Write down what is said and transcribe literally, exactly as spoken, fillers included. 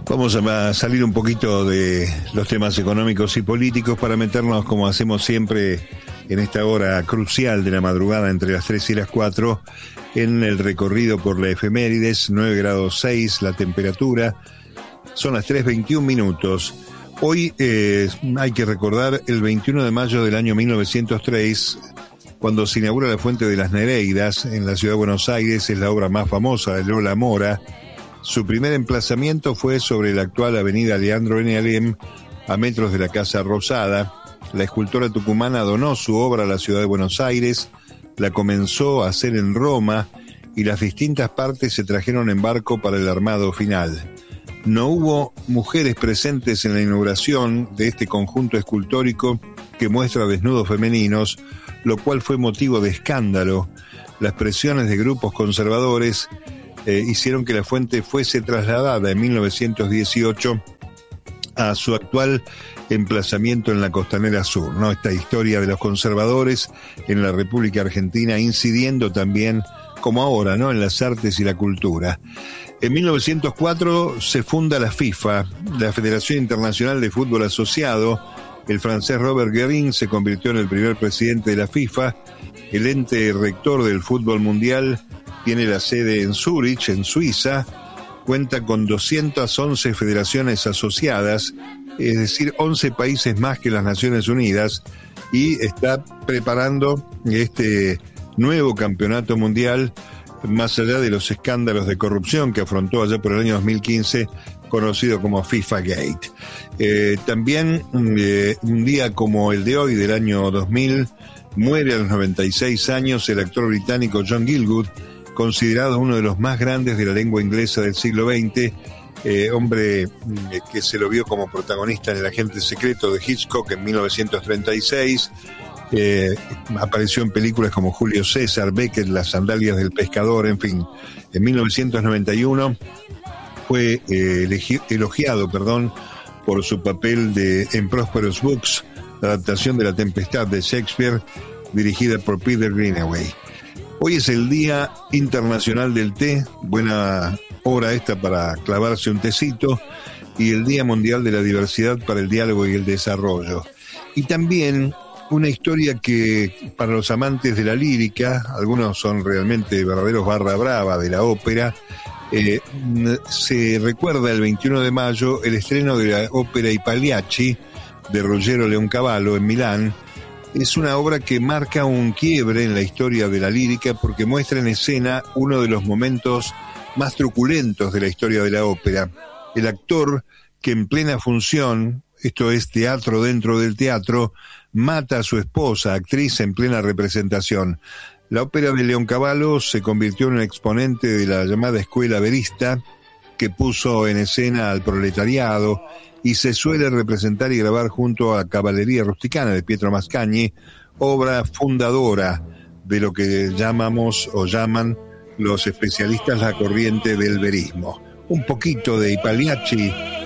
Vamos a salir un poquito de los temas económicos y políticos para meternos, como hacemos siempre en esta hora crucial de la madrugada entre las tres y las cuatro, en el recorrido por la efemérides. Nueve grados seis la temperatura, son las tres veintiún minutos. Hoy eh, hay que recordar el veintiuno de mayo del año mil novecientos tres, cuando se inaugura la Fuente de las Nereidas en la ciudad de Buenos Aires. Es la obra más famosa de Lola Mora. Su primer emplazamiento fue sobre la actual avenida Leandro N. Alem, a metros de la Casa Rosada. La escultora tucumana donó su obra a la ciudad de Buenos Aires, la comenzó a hacer en Roma y las distintas partes se trajeron en barco para el armado final. No hubo mujeres presentes en la inauguración de este conjunto escultórico que muestra desnudos femeninos, lo cual fue motivo de escándalo. Las presiones de grupos conservadores eh, hicieron que la fuente fuese trasladada en mil novecientos dieciocho a su actual emplazamiento en la Costanera Sur, ¿no? Esta historia de los conservadores en la República Argentina incidiendo también, como ahora, ¿no?, en las artes y la cultura. En mil novecientos cuatro se funda la FIFA, la Federación Internacional de Fútbol Asociado. El francés Robert Guérin se convirtió en el primer presidente de la FIFA. El ente rector del fútbol mundial tiene la sede en Zúrich, en Suiza. Cuenta con doscientas once federaciones asociadas, es decir, once países más que las Naciones Unidas, y está preparando este nuevo campeonato mundial, más allá de los escándalos de corrupción que afrontó allá por el año dos mil quince, conocido como FIFA Gate. Eh, también eh, un día como el de hoy, del año dos mil, muere a los noventa y seis años el actor británico John Gielgud, considerado uno de los más grandes de la lengua inglesa del siglo veinte, eh, hombre eh, que se lo vio como protagonista en El agente secreto de Hitchcock en mil novecientos treinta y seis, eh, apareció en películas como Julio César, Beckett, Las sandalias del pescador, en fin. En mil novecientos noventa y uno fue eh, elegi- elogiado perdón, por su papel de en Prosperous Books, la adaptación de La Tempestad de Shakespeare, dirigida por Peter Greenaway. Hoy es el Día Internacional del Té, buena hora esta para clavarse un tecito, y el Día Mundial de la Diversidad para el Diálogo y el Desarrollo. Y también una historia que para los amantes de la lírica, algunos son realmente verdaderos barra brava de la ópera, eh, se recuerda el veintiuno de mayo el estreno de la ópera I Pagliacci de Ruggero Leoncavallo en Milán. Es una obra que marca un quiebre en la historia de la lírica porque muestra en escena uno de los momentos más truculentos de la historia de la ópera. El actor que en plena función, esto es teatro dentro del teatro, mata a su esposa, actriz en plena representación. La ópera de Leoncavallo se convirtió en un exponente de la llamada escuela verista, que puso en escena al proletariado y se suele representar y grabar junto a Caballería Rusticana de Pietro Mascagni, obra fundadora de lo que llamamos o llaman los especialistas la corriente del verismo. Un poquito de I Pagliacci